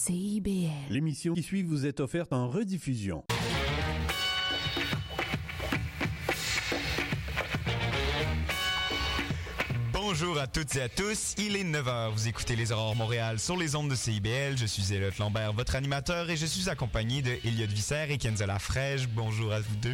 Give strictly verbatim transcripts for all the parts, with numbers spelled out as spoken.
C I B L. L'émission qui suit vous est offerte en rediffusion. Bonjour à toutes et à tous, il est neuf heures, vous écoutez les Aurores Montréal sur les ondes de C I B L, je suis Elliot Lambert, votre animateur, et je suis accompagné de Elliot Visser et Kenza Lafraiche. Bonjour à vous deux.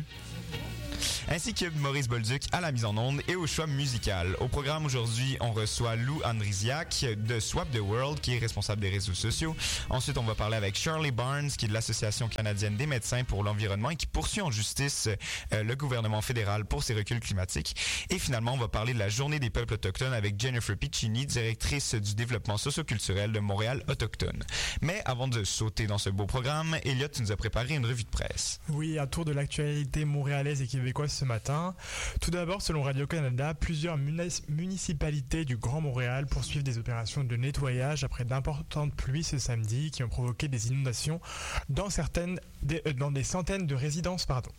Ainsi que Maurice Bolduc à la mise en onde et au choix musical. Au programme aujourd'hui, on reçoit Lou Andrisiak de Swap the World, qui est responsable des réseaux sociaux. Ensuite, on va parler avec Shirley Barnes, qui est de l'Association canadienne des médecins pour l'environnement et qui poursuit en justice euh, le gouvernement fédéral pour ses reculs climatiques. Et finalement, on va parler de la Journée des peuples autochtones avec Jennifer Piccini, directrice du développement socioculturel de Montréal autochtone. Mais avant de sauter dans ce beau programme, Elliot nous a préparé une revue de presse. Oui, un tour de l'actualité montréalaise et québécoise ce matin. Tout d'abord, selon Radio-Canada, plusieurs munis- municipalités du Grand Montréal poursuivent des opérations de nettoyage après d'importantes pluies ce samedi qui ont provoqué des inondations dans, certaines, des, euh, dans des centaines de résidences. Pardon.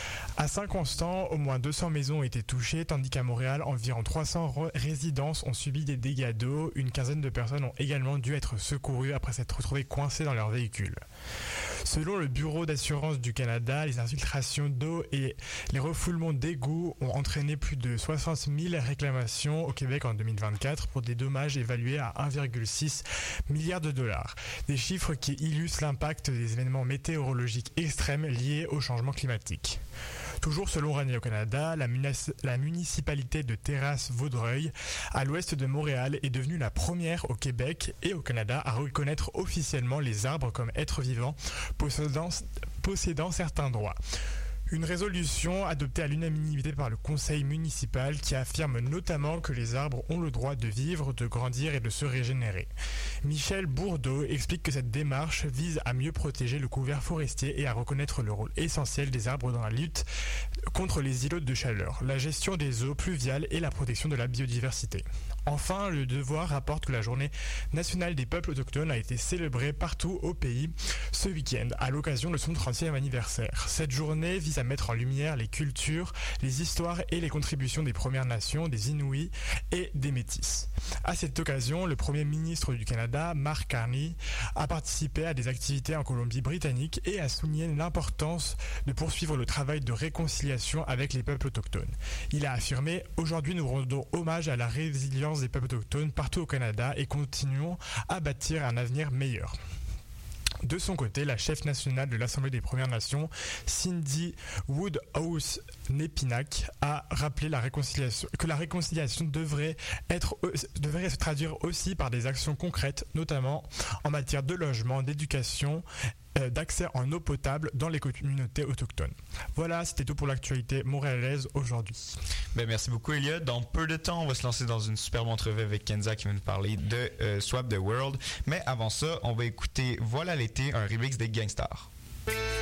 À Saint-Constant, au moins deux cents maisons ont été touchées, tandis qu'à Montréal, environ trois cents re- résidences ont subi des dégâts d'eau. Une quinzaine de personnes ont également dû être secourues après s'être retrouvées coincées dans leur véhicule. Selon le Bureau d'assurance du Canada, les infiltrations d'eau et les refoulements d'égouts ont entraîné plus de soixante mille réclamations au Québec en deux mille vingt-quatre pour des dommages évalués à un virgule six milliard de dollars. Des chiffres qui illustrent l'impact des événements météorologiques extrêmes liés au changement climatique. Toujours selon Radio-Canada, la, munici- la municipalité de Terrasse-Vaudreuil, à l'ouest de Montréal, est devenue la première au Québec et au Canada à reconnaître officiellement les arbres comme êtres vivants possédant, possédant certains droits. Une résolution adoptée à l'unanimité par le conseil municipal qui affirme notamment que les arbres ont le droit de vivre, de grandir et de se régénérer. Michel Bourdeau explique que cette démarche vise à mieux protéger le couvert forestier et à reconnaître le rôle essentiel des arbres dans la lutte contre les îlots de chaleur, la gestion des eaux pluviales et la protection de la biodiversité. Enfin, le Devoir rapporte que la journée nationale des peuples autochtones a été célébrée partout au pays ce week-end à l'occasion de son trentième anniversaire. Cette journée vise à mettre en lumière les cultures, les histoires et les contributions des Premières Nations, des Inuits et des Métis. À cette occasion, le Premier ministre du Canada, Mark Carney, a participé à des activités en Colombie-Britannique et a souligné l'importance de poursuivre le travail de réconciliation avec les peuples autochtones. Il a affirmé « Aujourd'hui, nous rendons hommage à la résilience des peuples autochtones partout au Canada et continuons à bâtir un avenir meilleur ». De son côté, la chef nationale de l'Assemblée des Premières Nations, Cindy Woodhouse-Nepinack, a rappelé la réconciliation, que la réconciliation devrait, être, devrait se traduire aussi par des actions concrètes, notamment en matière de logement, d'éducation, euh, d'accès en eau potable dans les communautés autochtones. Voilà, c'était tout pour l'actualité montréalaise aujourd'hui. Ben, merci beaucoup, Elliot. Dans peu de temps, on va se lancer dans une superbe entrevue avec Kenza qui va nous parler de euh, Swap the World. Mais avant ça, on va écouter Voilà l'été, un remix des Gangstar.